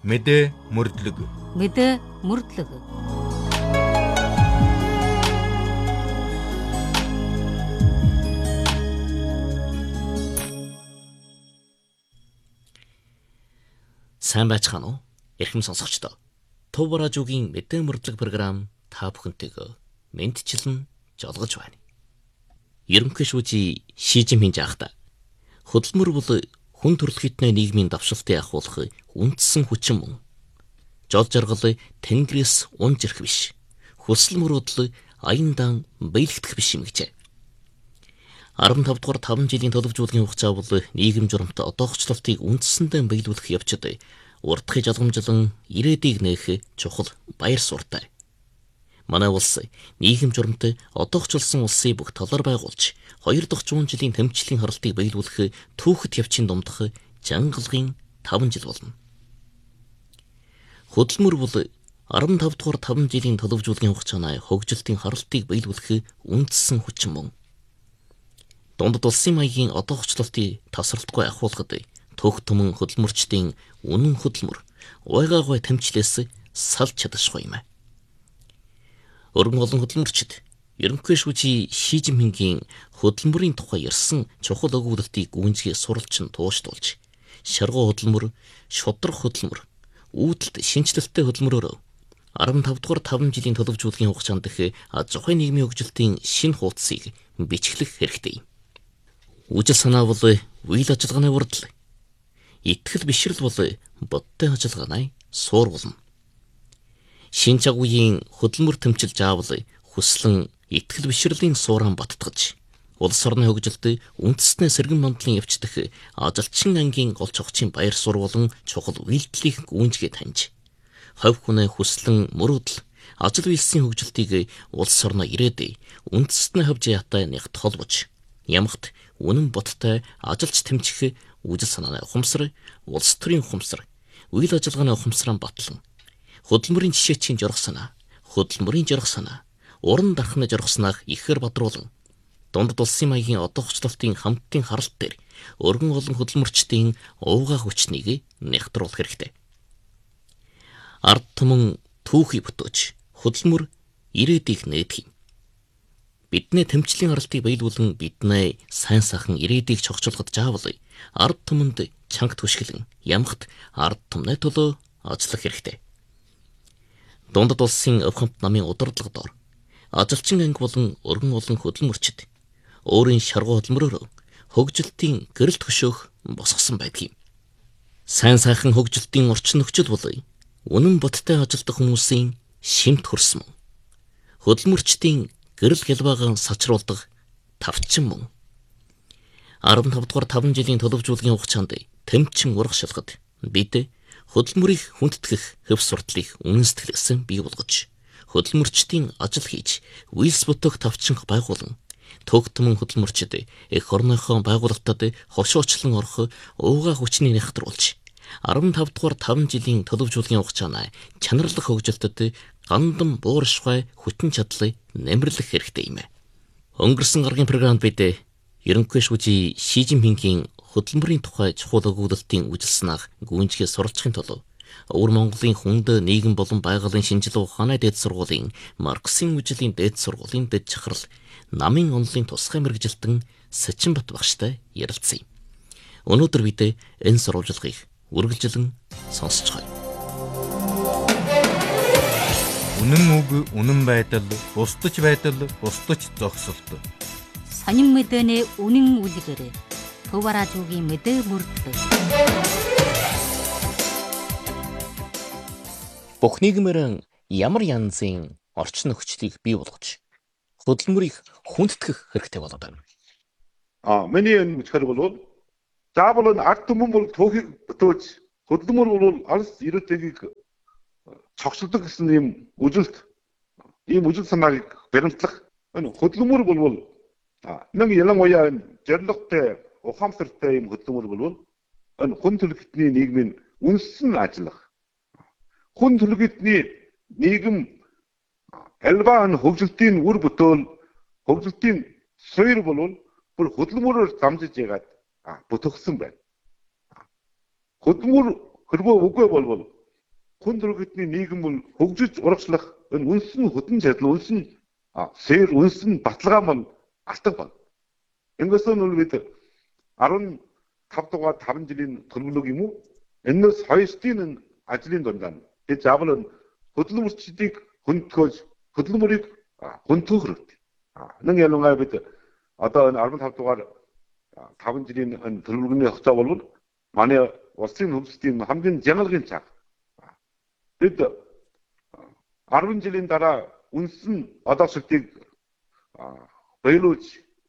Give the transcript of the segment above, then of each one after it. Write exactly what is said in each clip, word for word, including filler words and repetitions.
Мэдээ мөрдлөг. Мэдээ мөрдлөг. Сайн байцгаана уу? Эрхэм сонсогчдоо. Төв радиогийн мэдээ мөрдлөг програм та бүхэнтэйгээ мэдчилэн жолгож байна. Ерөнхий шүүжий Ши Жинпин жаахта хөдөлмөр бол хүн төрөлхтний нийгмийн давшилтыг ахуулах үндсэн хүчин мөн. Жол жаргал тэнгэрээс унж ирэх биш. Хүсэл мөрөөдөл аян дан биелэгдэх биш юм гэжээ. арван тав дугаар таван жилийн төлөвлөжүүлгийн хугацаа бол нийгэм журамт одоохчлолтыг үндсэндээ биелүүлэх явцад урдхыг жалгамжлан ирээдийг нээх чухал баяр суурьтай. Манай улс нийгэм журамт одоохчлсон улсыг бүх талаар байгуулж хоёр дахь зуун жилийн тэмцлийн харалтыг биелүүлэх түүхэд явцын дундах жангалгын таван жил болно. Хөдөлмөр бол арван тав дугаар таван жилийн төлөвлөжүүлгийн хугацааны хөгжилтийн харалтыг биелүүлэх үндсэн хүчин мөн. Дундад улсын маягийн одоохчлолтыг тасралтгүй ахуулахад төгс түмэн хөдөлмөрчдийн үнэн хөдөлмөр уйгаагүй тэмчлээс салж чадахгүй юм. Өргөн олон хөдөлмөрчд ерөнхий шүүжий Ши Жинпингийн хөдөлмөрийн тухай ярьсан чухал өгүүлэлтийг гүйцэтгэж суралцсан тууштуулж, шаргуу хөдөлмөр, шудраг хөдөлмөр, үүдэлт шинжилэлттэй хөдөлмөрөөр арван тав дугаар таван жилийн төлөвлөжүүлгийн хугацаанд дэх аж ахуйн нийгмийн хөгжилтийн шинэ хуудсыг бичлэх хэрэгтэй. Үжил санаа бол үйл ажиллагааны урдл. Итгэл бишрэл бол бодтой ажиллагааны суур болно. Шинэ чагуугийн хөдөлмөр тэмцэл заавал хүслэн итгэл бишрэлийн сууран баттгаж, улс орны хөгжилд үндэснээ сэргэн мандлын явцдах ажилчин ангийн гол чогчийн баяр суурь болон чухал үйлдэлийг гүйцэтгэж таньж, хувь хүнээ хүслэн мөрөөдөл ажил үйлсийн хөгжилтийг улс орно ирээдүй үндэстний хавж яатай нэгт холбож, ямагт үнэн бодтой ажилч тэмцэх үжил санааны ухамсар, улс төрийн ухамсар, үйл ажиллагааны ухамсараа батлан, хөдөлмөрийн жишээчийн жорох санаа, хөдөлмөрийн жорох санаа, уран дархны жорох санааг ихээр бодруулан, дундад улсын маягийн одоохчлолтын хамтын харалт дээр өргөн олон хөдөлмөрчдийн уугаа хүчнийг нэгтруулах хэрэгтэй. Ард түмэн түүхий бүтөөж, хөдөлмөр ирээдийг нээдэг юм. Бидний тэмцлийн харалтыг биелүүлэн бидний сайн сайхан ирээдийг чогцолгоход заавал ард түмэнд чанга түшгэлэн ямагт ард түмний төлөө ажиллах хэрэгтэй. Дундад улсын өв хамт намын удирдлага дор ажилчин анги болон өргөн олон хөдөлмөрчд өөрийн шаргуу хөдөлмөрөөр хөгжилтийн гэрэл төшөөх босгосон байдаг юм. Сайн сайхан хөгжилтийн орчин нөхцөл бол үнэн бодтой ажилдах хүмүүсийн шимт хөрсөн мөн. Хөдөлмөрчдийн гэрэл гэлбаагаан сачруулдаг тавчин мөн. арван тав дугаар таван жилийн төлөвлөжүүлгийн хугацаанд тэмчин урах шалгад бид хөдөлмөрийг хүндэтгэх хөв сурталыг үнэн сэтгэлээс бий болгож, хөдөлмөрчдийн ажил хийж үйлс бүтэх тавчинх байгуулан, төгс түмэн хөдөлмөрчд эх орныхоо байгууллагатад хошуучлан орох уугаа хүчний нэгтруулж, арван тав дугаар таван жилийн төлөвлөжүүлгийн хугацааны чанарлах хөгжилтөд гандан бууршгүй хүчин чадлыг нэмэрлэх хэрэгтэй юм. Өнгөрсөн гаргийн програмд бид ерөнхий шүүжий Ши Жинпингийн хөдөлмөрийн тухай чухал өгүүлэлтийн үжил санааг гүйцэтгэж суралцахын тулд Өвөр Монголын хүнд нийгэм болон байгалийн шинжилгээ ухааны дээд сургуулийн Марксийн үжилийн дээд сургуулийн дэд чахрал намын онлын тусгай мэргэжилтэн Сачинбат багштай ярилцсан юм. Өнөөдөр бид энэ сурвалжлагыг үргэлжлэн сонсож байгаа. Үнэн үг, үнэн байдал, бусдаж байдал, бусдаж зогсолт. Сонин мэдээний үнэн үлгэр. Төв радиогийн мэдээ мөрдлөг. Бүх нийгмээр ямар янзын орчин нөхцөлийг бий болгож хөдөлмөрийг хүндэтгэх хэрэгтэй болоод байна. А миний энэ мэдхээр бол заавал энэ ард түмэн бол түүхийг бүтөөж хөдөлмөр бол алс ирээдүйг цогцолдог гэсэн ийм үжилт, ийм үжил санааг баримтлах энэ хөдөлмөр бол нэг ялангуяа энэ зорилготой, ухаамсартай ийм хөдөлмөр бол энэ хүн төрөлхтний нийгмийн үнсэн ажиллах. Хүн төрөлхтний нийгэм альва энэ хөгжилтийн үр бүтөөл, хөгжилтийн суурь бол бүр хөдөлмөрөөр дамжиж ягаад бүтэгсэн байна. Хөдөлмөр хэрвээ үгүй болвол хүн төрөлхтний нийгэм бол хөгжиж урагшлах энэ үнсэн хөдөн чадал үнсэн сэр үнсэн баталгаа мал алтан байна. Ингэээс нь бид арван тав дугаар таван жилийн төлөвлөг юм уу? Энэс хоёрын ажлын дундаа бид заавал хөдөлмөрчдийг хөндлөж хөдөлмөрийг хөндлөх хэрэгтэй. Нэг ялангуяа бид одоо энэ арван тав дугаар таван жилийн төлөвлөгөөний хугацаа бол манай улсын хөгжлийн хамгийн жаналгийн цаг. Бид арван жилийн дараа үнсэн одоо шигтийг баялуулж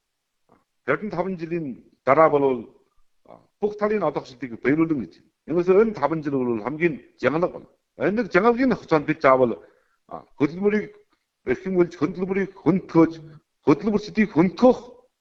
харин таван жилийн дараа бол бүх талын одоо шигтийг баялуулна гэж. Ингэээс энэ таван жил бол хамгийн жаналга байна. Энэ жаналгийн хугацаанд бид заавал хөдөлмөрийг эрхэмлж хөдөлмөрийг хөндлөж хөдөлмөрчдийг хөндлөх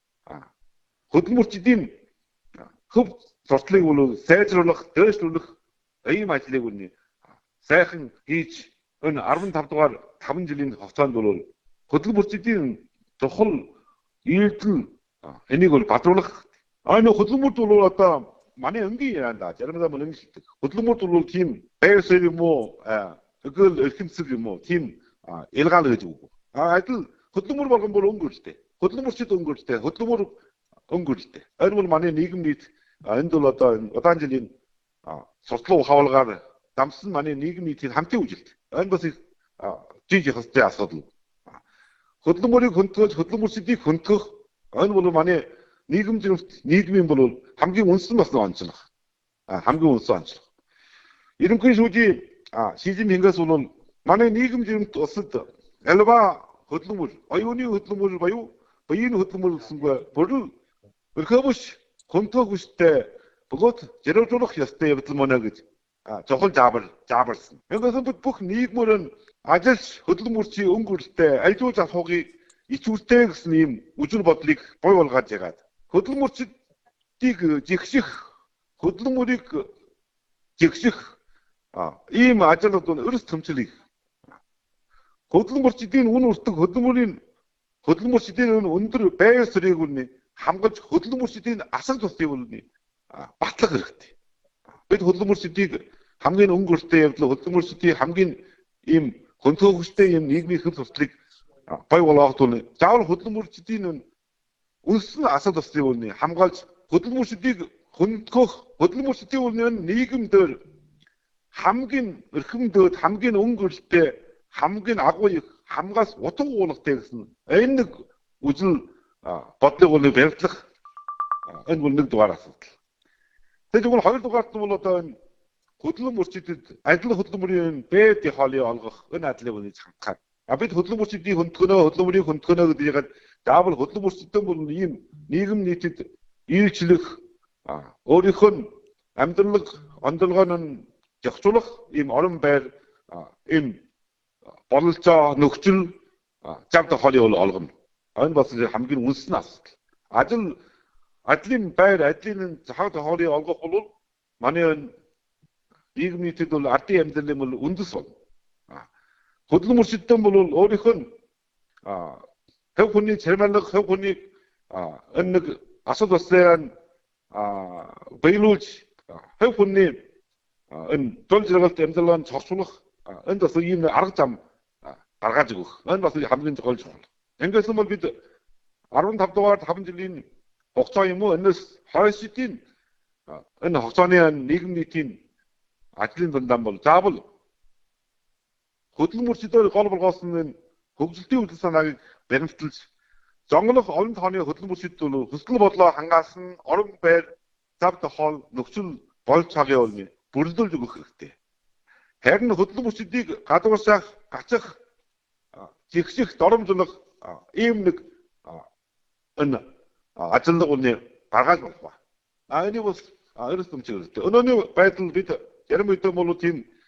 хөдөлмөрчдийн хөв зуршлыг бол сайжруулах, дээшлүүлэх ийм ажлыг үнэ сайхан хийж энэ арван тав дугаар таван жилийн хугацаанд бол хөдөлмөрчдийн чухал ийдэл энийг бол бадруулах. А энэ хөдөлмөрт бол одоо манай өнгийн яанда заримдаа мөн ингэдэг. Хөдөлмөрт бол тийм байрсэр юм уу, өгөөл эрхэмсэг юм уу, тийм ялгаал гэж үг. А адил хөдөлмөр болгон бол өнгөрөлтэй. Хөдөлмөрчд өнгөрөлтэй. Хөдөлмөр өнгөрөлтэй. Энэ бол манай нийгэм нийт энд бол одоо удаан жилийн суртлуу хавалгаар дамсан манай нийгэм нийтийн хамтын үжилт. Энэ бас их жиж хэвчээ асуудал. Хөдөлмөрийг хөндлөж хөдөлмөрчдийг хөндлөх энэ бол манай нийгэм зэрэгт нийгмийн бол хамгийн үнсэн бас онцлог. Хамгийн үнсэн онцлог. Ерөнхий шүүжийн шийдэмт хэнгээс бол манай нийгэм зэрэгт улсад альва хөдөлмөр, оюуны хөдөлмөр буюу биеийн хөдөлмөр гэсэнгүй бүр өрхөөбөш хөндлөх хүчтэй бөгөөд зэрэгжүүлэх ёстой явдал мөн гэж чухал заабар заабарсан. Ингэсэн бид бүх нийгмээр нь ажилч хөдөлмөрчийн өнгөрөлтөй альжууж авахыг ичүүлтэй гэсэн ийм үжир бодлыг бой болгож ягаад хөдөлмөрчдийг жигших хөдөлмөрийг жигших ийм ажлууд нь өрс төмчлийг хөдөлмөрчдийн үн үртэг хөдөлмөрийн хөдөлмөрчдийн өндөр байр суурийг үнэ хамгаалж хөдөлмөрчдийн асар тусыг үнэ батлах хэрэгтэй. Бид хөдөлмөрчдийг хамгийн өнгөртэй явдал хөдөлмөрчдийн хамгийн ийм хөндлөхтэй ийм нийгмийн хэв туслыг бой болгох нь заавал хөдөлмөрчдийн үнсэн асар тусыг үнэ хамгаалж хөдөлмөрчдийг хөндлөх хөдөлмөрчдийн үнэ нийгэм дээр хамгийн эрхэмдөөд хамгийн өнгөртэй хамгийн агуу хамгаас утга уулгатай гэсэн энэ нэг үжил бодлыг бол баримтлах энэ бол нэг дугаар асуудал. Тэгвэл хоёр дугаарт нь бол одоо энэ хөдөлмөрчдөд ажил хөдөлмөрийн бэд хоолыг олгох энэ ажлыг үнэ хангах. А бид хөдөлмөрчдийн хөндлөнөө хөдөлмөрийн хөндлөнөө гэдэг ягаад заавал хөдөлмөрчдөн бол ийм нийгэм нийтэд үйлчлэх өөрийнх нь амьдралыг онцлогоо нь зохицуулах ийм орон байр ийм бололцоо нөхцөл зав тохиолыг бол олгоно. Энэ бас хамгийн үнсэн асуудал. Ажил ажлын байр ажлын зав тохиолыг олгох бол манай нийгэм нийтэд бол ардын амьдралын бол үндэс болно. Хөдөлмөрчдөн бол өөрийнх нь хэв хүний цармайлаг хэв хүний энэ нэг асал баслын баялуулж хэв хүний энэ тул зэрэгэлт амьдралаа цогцлох энэ бас ийм арга зам гаргаж өгөх. Энэ бас хамгийн чухал чухал. Ингэээс бол бид арван тав дугаар таван жилийн хугацаа юм уу? Энэс хойшдын энэ хугацааны нийгэм нийтийн ажлын дундаа бол заавал хөдөлмөрчдөө гол болгоосон энэ хөгжилтийн үйл санааг баримталж зонгонох олон тооны хөдөлмөрчд бол хүсэл бодлоо хангаасан орон байр зав тохиол нөхцөл болж цагийн улмын бүрдүүлж өгөх хэрэгтэй. Харин хөдөлмөрчдийг гадуурсах, гачих, жигших, доромжлох ийм нэг энэ ажлыг үнэ гаргаж болох ба. А энэ бас ерөөс төмчтэй. Өнөөний байдал бид ярим үедээ бол тийм